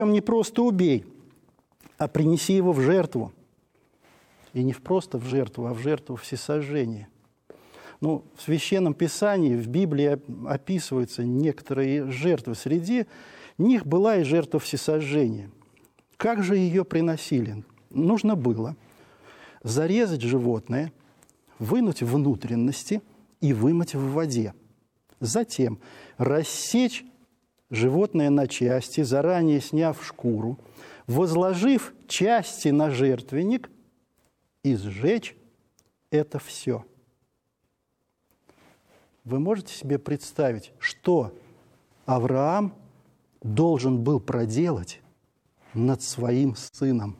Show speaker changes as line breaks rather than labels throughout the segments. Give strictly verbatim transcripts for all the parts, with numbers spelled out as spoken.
Не просто убей, а принеси его в жертву. И не просто в жертву, а в жертву всесожжения. Ну, в Священном Писании, в Библии описываются некоторые жертвы. Среди них была и жертва всесожжения. Как же ее приносили? Нужно было зарезать животное, вынуть внутренности и вымыть в воде. Затем рассечь животное на части, заранее сняв шкуру, возложив части на жертвенник и сжечь это все. Вы можете себе представить, что Авраам должен был проделать над своим сыном?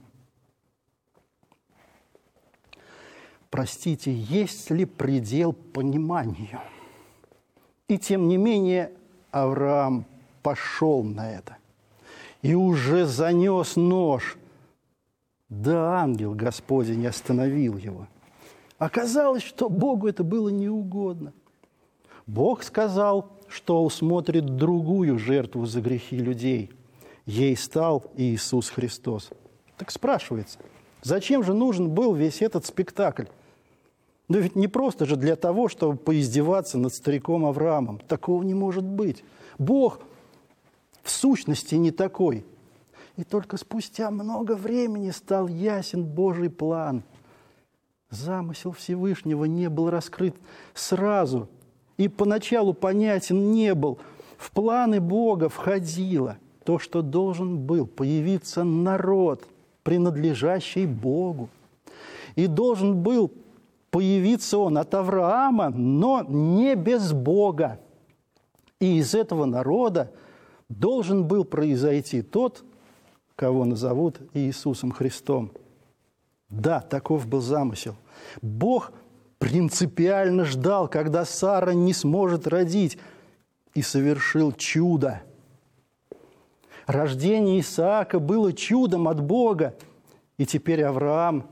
Простите, есть ли предел пониманию? И тем не менее Авраам пошел на это и уже занес нож. Да ангел Господень не остановил его. Оказалось, что Богу это было неугодно. Бог сказал, что усмотрит другую жертву за грехи людей. Ей стал Иисус Христос. Так спрашивается, зачем же нужен был весь этот спектакль? Но ведь не просто же для того, чтобы поиздеваться над стариком Авраамом. Такого не может быть. Бог в сущности не такой. И только спустя много времени стал ясен Божий план. Замысел Всевышнего не был раскрыт сразу, и поначалу понятен не был. В планы Бога входило то, что должен был появиться народ, принадлежащий Богу. И должен был появиться он от Авраама, но не без Бога. И из этого народа должен был произойти тот, кого назовут Иисусом Христом. Да, таков был замысел. Бог принципиально ждал, когда Сара не сможет родить, и совершил чудо. Рождение Исаака было чудом от Бога, и теперь Авраам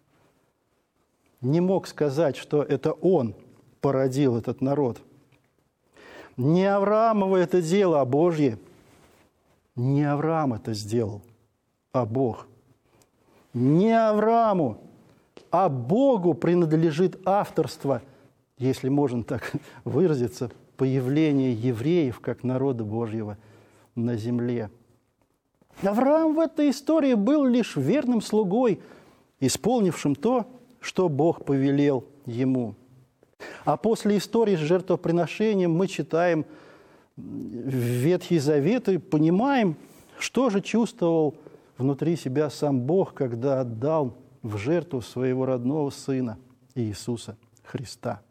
не мог сказать, что это он породил этот народ. Не Авраамово это дело, а Божье. Не Авраам это сделал, а Бог. Не Аврааму, а Богу принадлежит авторство, если можно так выразиться, появления евреев как народа Божьего на земле. Авраам в этой истории был лишь верным слугой, исполнившим то, что Бог повелел ему. А после истории с жертвоприношением мы читаем Ветхий Завет и понимаем, что же чувствовал внутри себя сам Бог, когда отдал в жертву своего родного Сына Иисуса Христа.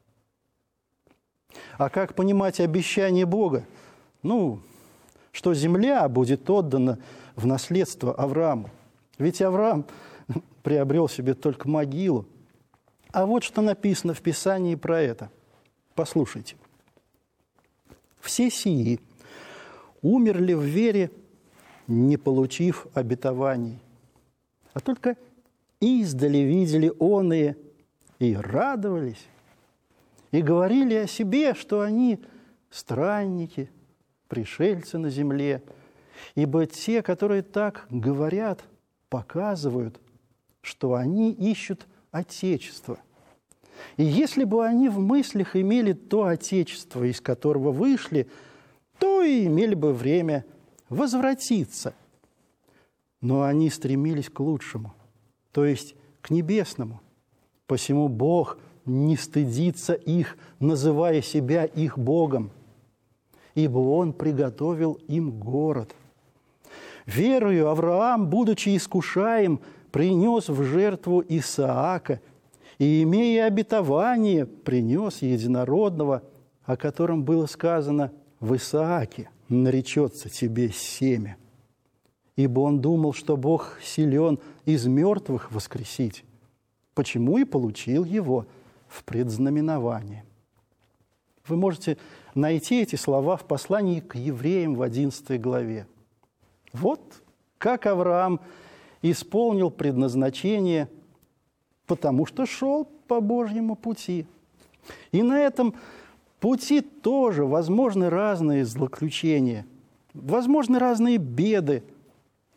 А как понимать обещание Бога? Ну, что земля будет отдана в наследство Аврааму. Ведь Авраам приобрел себе только могилу. А вот что написано в Писании про это. Послушайте. «Все сии умерли в вере, не получив обетований, а только издали видели оные и радовались, и говорили о себе, что они странники, пришельцы на земле, ибо те, которые так говорят, показывают, что они ищут Отечество. И если бы они в мыслях имели то Отечество, из которого вышли, то и имели бы время возвратиться. Но они стремились к лучшему, то есть к небесному. Посему Бог не стыдится их, называя себя их Богом, ибо Он приготовил им город. Верою Авраам, будучи искушаем, принес в жертву Исаака, и, имея обетование, принес единородного, о котором было сказано: «В Исааке наречется тебе семя». Ибо он думал, что Бог силен из мертвых воскресить, почему и получил его в предзнаменование. Вы можете найти эти слова в послании к евреям в одиннадцатой главе. Вот как Авраам исполнил предназначение, потому что шел по Божьему пути. И на этом пути тоже возможны разные злоключения, возможны разные беды,